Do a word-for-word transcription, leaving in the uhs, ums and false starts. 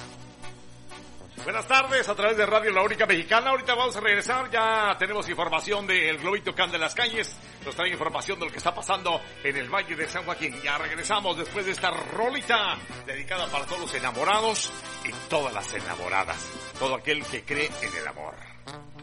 Buenas tardes, a través de Radio La Única Mexicana. Ahorita vamos a regresar, ya tenemos información del Globito Can de las calles. Nos trae información de lo que está pasando en el Valle de San Joaquín. Ya regresamos después de esta rolita dedicada para todos los enamorados y todas las enamoradas. Todo aquel que cree en el amor.